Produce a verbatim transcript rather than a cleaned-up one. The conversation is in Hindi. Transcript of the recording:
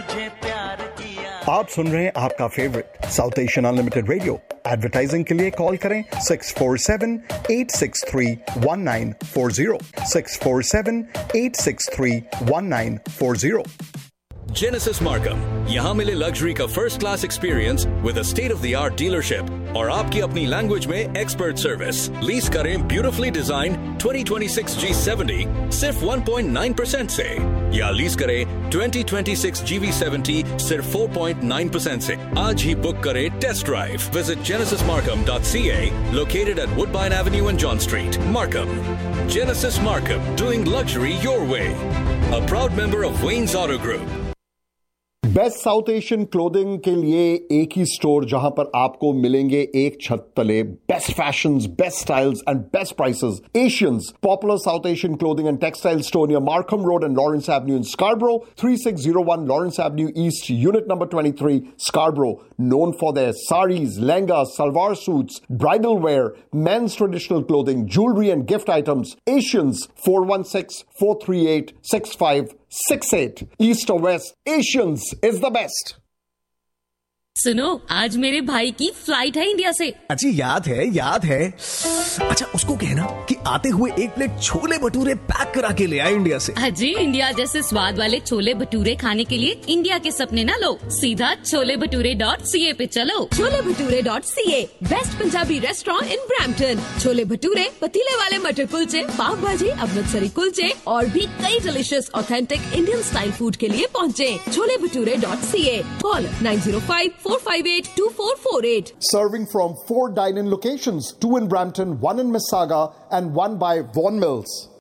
तुझे प्यार किया। आप सुन रहे हैं आपका favourite south Asian unlimited radio. Advertising के लिए कॉल करें six four seven eight six three one nine four zero six four seven eight six three one nine four zero. Genesis Markham, यहाँ मिले लग्जरी का first class experience with a state of the art dealership और आपकी अपनी लैंग्वेज में एक्सपर्ट सर्विस। लीज करें beautifully design twenty twenty six जी सेवेंटी सिर्फ वन पॉइंट नाइन परसेंट से, या लीज करें twenty twenty six ji we seventy सिर्फ फोर पॉइंट नाइन परसेंट से। आज ही बुक करें test drive. Visit genesis markham dot c a, located at Woodbine Avenue and John Street, Markham. Genesis Markham, doing luxury your way. A proud member of Wayne's Auto Group. Best south Asian clothing के लिए एक ही स्टोर जहां पर आपको मिलेंगे एक छत तले best fashions, best styles and best prices. Asians popular south Asian clothing and textile store near Markham road and Lawrence Avenue in स्कार्बरो, three six zero one Lawrence Avenue East, unit number twenty-three, Scarborough. Known for their saris, lehengas, salwar suits, bridal wear, men's traditional clothing, jewelry and gift items. Asians, four one six, four three eight, six five six eight. East or West, Asians is the best. सुनो, आज मेरे भाई की फ्लाइट है इंडिया से। अच्छी याद है याद है अच्छा, उसको कहना कि आते हुए एक प्लेट छोले भटूरे पैक करा के ले आए इंडिया से। अजी, इंडिया जैसे स्वाद वाले छोले भटूरे खाने के लिए इंडिया के सपने ना लो, सीधा छोले भटूरे डॉट सी ए पे चलो। Chole bhature dot C A, best Punjabi restaurant in Brampton. Chole bhature, पतीले वाले मटर कुलचे, पाव भाजी, अमृतसरी कुलचे और भी कई delicious authentic Indian style food के लिए पहुँचे। Chole bhature dot C A, call nine zero five four five eight two four four eight. Serving from four dine-in locations, two in Brampton, one in Mississauga, and one by Vaughan Mills.